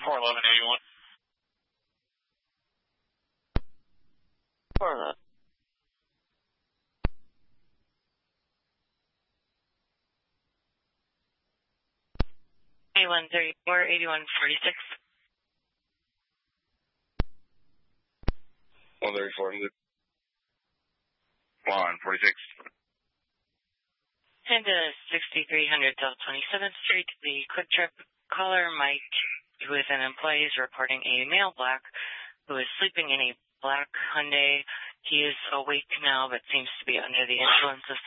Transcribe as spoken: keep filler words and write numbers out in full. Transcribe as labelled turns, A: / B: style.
A: four eleven eighty-one.
B: four eleven.
C: eighty-one thirty-four, eighty-one forty-six.
A: one thirty-four, one forty-six.
C: And to sixty-three hundred South twenty-seventh Street, the Quick Trip caller, Mike, who is an employee, is reporting a male black who is sleeping in a black Hyundai. He is awake now, but seems to be under the influence of